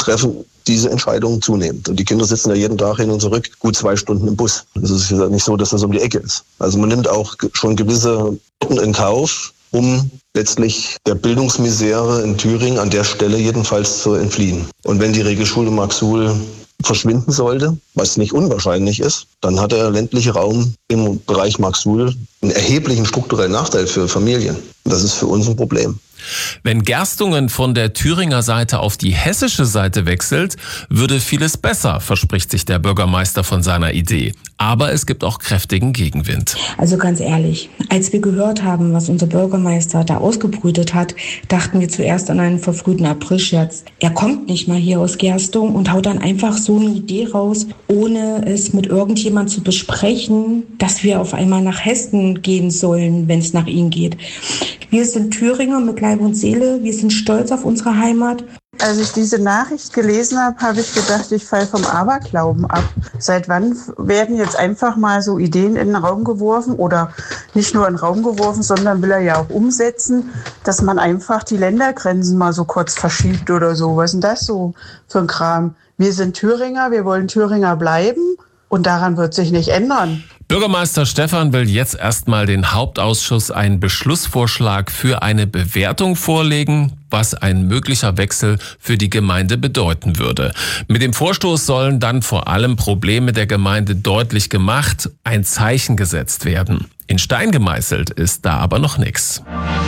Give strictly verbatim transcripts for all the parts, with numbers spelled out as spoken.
treffen diese Entscheidungen zunehmend. Und die Kinder sitzen ja jeden Tag hin und zurück gut zwei Stunden im Bus. Es ist ja nicht so, dass das um die Ecke ist. Also man nimmt auch schon gewisse Orten in Kauf, um letztlich der Bildungsmisere in Thüringen an der Stelle jedenfalls zu entfliehen. Und wenn die Regelschule Mark Suhl verschwinden sollte, was nicht unwahrscheinlich ist, dann hat der ländliche Raum im Bereich Mark Suhl einen erheblichen strukturellen Nachteil für Familien. Das ist für uns ein Problem. Wenn Gerstungen von der Thüringer Seite auf die hessische Seite wechselt, würde vieles besser, verspricht sich der Bürgermeister von seiner Idee. Aber es gibt auch kräftigen Gegenwind. Also ganz ehrlich, als wir gehört haben, was unser Bürgermeister da ausgebrütet hat, dachten wir zuerst an einen verfrühten Aprilscherz. Er kommt nicht mal hier aus Gerstung und haut dann einfach so eine Idee raus, ohne es mit irgendjemand zu besprechen, dass wir auf einmal nach Hessen gehen sollen, wenn es nach ihm geht. Wir sind Thüringer mit Leib und Seele, wir sind stolz auf unsere Heimat. Als ich diese Nachricht gelesen habe, habe ich gedacht, ich falle vom Aberglauben ab. Seit wann werden jetzt einfach mal so Ideen in den Raum geworfen oder nicht nur in den Raum geworfen, sondern will er ja auch umsetzen, dass man einfach die Ländergrenzen mal so kurz verschiebt oder so. Was ist denn das so für ein Kram? Wir sind Thüringer, wir wollen Thüringer bleiben und daran wird sich nicht ändern. Bürgermeister Stephan will jetzt erstmal den Hauptausschuss einen Beschlussvorschlag für eine Bewertung vorlegen, was ein möglicher Wechsel für die Gemeinde bedeuten würde. Mit dem Vorstoß sollen dann vor allem Probleme der Gemeinde deutlich gemacht, ein Zeichen gesetzt werden. In Stein gemeißelt ist da aber noch nichts.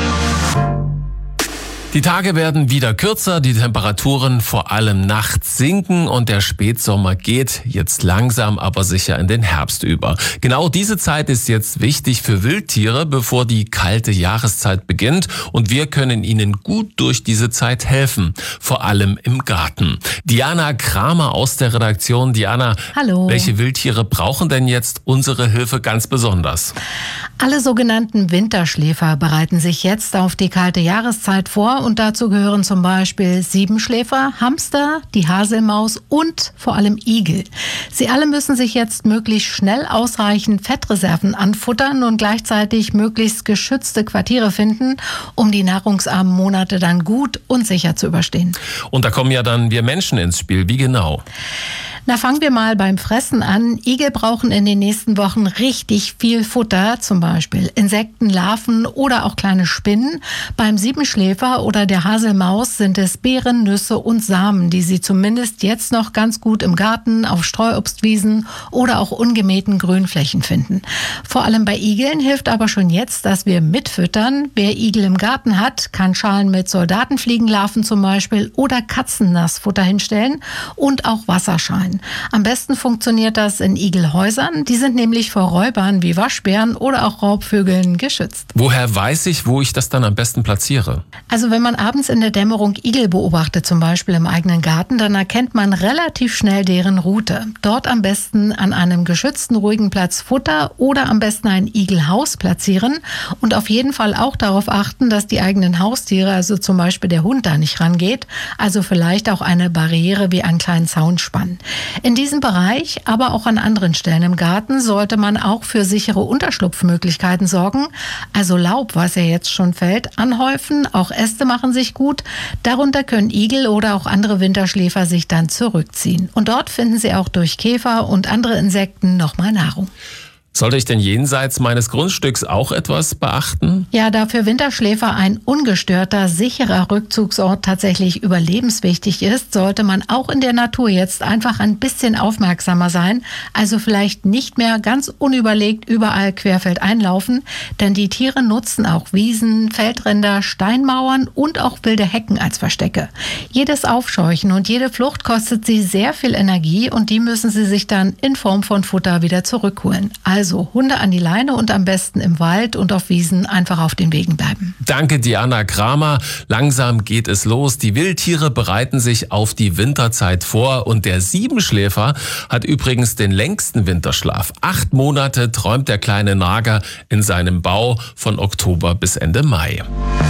Die Tage werden wieder kürzer, die Temperaturen vor allem nachts sinken und der Spätsommer geht jetzt langsam aber sicher in den Herbst über. Genau diese Zeit ist jetzt wichtig für Wildtiere, bevor die kalte Jahreszeit beginnt und wir können ihnen gut durch diese Zeit helfen, vor allem im Garten. Diana Kramer aus der Redaktion. Diana, hallo. Welche Wildtiere brauchen denn jetzt unsere Hilfe ganz besonders? Alle sogenannten Winterschläfer bereiten sich jetzt auf die kalte Jahreszeit vor. Und dazu gehören zum Beispiel Siebenschläfer, Hamster, die Haselmaus und vor allem Igel. Sie alle müssen sich jetzt möglichst schnell ausreichend Fettreserven anfuttern und gleichzeitig möglichst geschützte Quartiere finden, um die nahrungsarmen Monate dann gut und sicher zu überstehen. Und da kommen ja dann wir Menschen ins Spiel. Wie genau? Na, fangen wir mal beim Fressen an. Igel brauchen in den nächsten Wochen richtig viel Futter, zum Beispiel Insekten, Larven oder auch kleine Spinnen. Beim Siebenschläfer oder der Haselmaus sind es Beeren, Nüsse und Samen, die sie zumindest jetzt noch ganz gut im Garten, auf Streuobstwiesen oder auch ungemähten Grünflächen finden. Vor allem bei Igeln hilft aber schon jetzt, dass wir mitfüttern. Wer Igel im Garten hat, kann Schalen mit Soldatenfliegenlarven zum Beispiel oder Katzennassfutter hinstellen und auch Wasserschalen. Am besten funktioniert das in Igelhäusern. Die sind nämlich vor Räubern wie Waschbären oder auch Raubvögeln geschützt. Woher weiß ich, wo ich das dann am besten platziere? Also wenn man abends in der Dämmerung Igel beobachtet, zum Beispiel im eigenen Garten, dann erkennt man relativ schnell deren Route. Dort am besten an einem geschützten, ruhigen Platz Futter oder am besten ein Igelhaus platzieren und auf jeden Fall auch darauf achten, dass die eigenen Haustiere, also zum Beispiel der Hund, da nicht rangeht. Also vielleicht auch eine Barriere wie einen kleinen Zaun spannen. In diesem Bereich, aber auch an anderen Stellen im Garten, sollte man auch für sichere Unterschlupfmöglichkeiten sorgen. Also Laub, was ja jetzt schon fällt, anhäufen. Auch Äste machen sich gut. Darunter können Igel oder auch andere Winterschläfer sich dann zurückziehen. Und dort finden sie auch durch Käfer und andere Insekten nochmal Nahrung. Sollte ich denn jenseits meines Grundstücks auch etwas beachten? Ja, da für Winterschläfer ein ungestörter, sicherer Rückzugsort tatsächlich überlebenswichtig ist, sollte man auch in der Natur jetzt einfach ein bisschen aufmerksamer sein. Also vielleicht nicht mehr ganz unüberlegt überall querfeld einlaufen, denn die Tiere nutzen auch Wiesen, Feldränder, Steinmauern und auch wilde Hecken als Verstecke. Jedes Aufscheuchen und jede Flucht kostet sie sehr viel Energie und die müssen sie sich dann in Form von Futter wieder zurückholen. Also Hunde an die Leine und am besten im Wald und auf Wiesen einfach auf den Wegen bleiben. Danke, Diana Kramer. Langsam geht es los. Die Wildtiere bereiten sich auf die Winterzeit vor und der Siebenschläfer hat übrigens den längsten Winterschlaf. Acht Monate träumt der kleine Nager in seinem Bau von Oktober bis Ende Mai.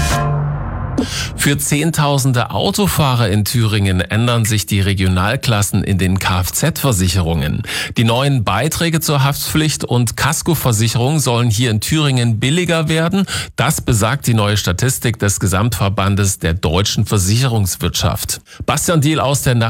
Für Zehntausende Autofahrer in Thüringen ändern sich die Regionalklassen in den Kfz-Versicherungen. Die neuen Beiträge zur Haftpflicht und Kaskoversicherung sollen hier in Thüringen billiger werden. Das besagt die neue Statistik des Gesamtverbandes der deutschen Versicherungswirtschaft. Bastian Diehl aus der